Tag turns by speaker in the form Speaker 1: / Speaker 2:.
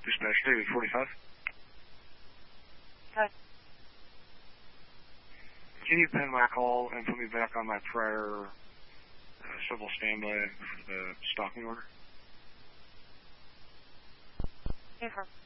Speaker 1: Dispatch David 45.
Speaker 2: Okay.
Speaker 1: Can you pen my call and put me back on my prior civil standby for the stalking order?
Speaker 2: Here.